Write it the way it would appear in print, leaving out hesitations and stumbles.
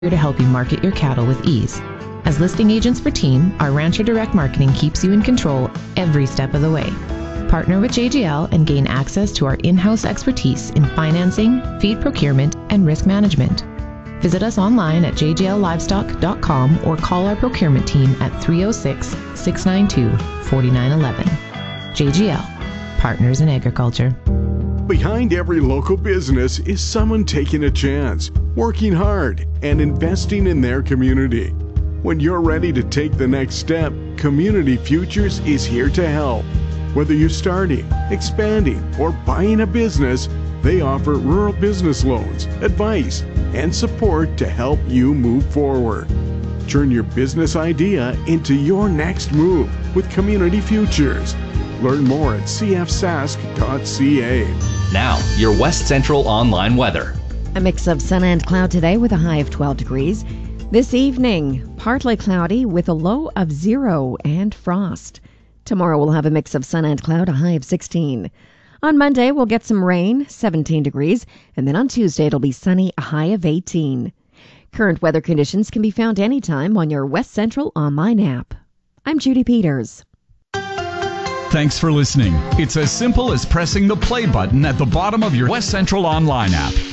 here to help you market your cattle with ease. As listing agents for Team, our Rancher Direct Marketing keeps you in control every step of the way. Partner with JGL and gain access to our in-house expertise in financing, feed procurement, and risk management. Visit us online at jgllivestock.com or call our procurement team at 306-692-4911. JGL, Partners in Agriculture. Behind every local business is someone taking a chance, working hard, and investing in their community. When you're ready to take the next step, Community Futures is here to help. Whether you're starting, expanding, or buying a business, they offer rural business loans, advice, and support to help you move forward. Turn your business idea into your next move with Community Futures. Learn more at cfsask.ca. Now, your West Central online weather. A mix of sun and cloud today with a high of 12 degrees. This evening, partly cloudy with a low of 0 and frost. Tomorrow we'll have a mix of sun and cloud, a high of 16. On Monday, we'll get some rain, 17 degrees. And then on Tuesday, it'll be sunny, a high of 18. Current weather conditions can be found anytime on your West Central online app. I'm Judy Peters. Thanks for listening. It's as simple as pressing the play button at the bottom of your West Central online app.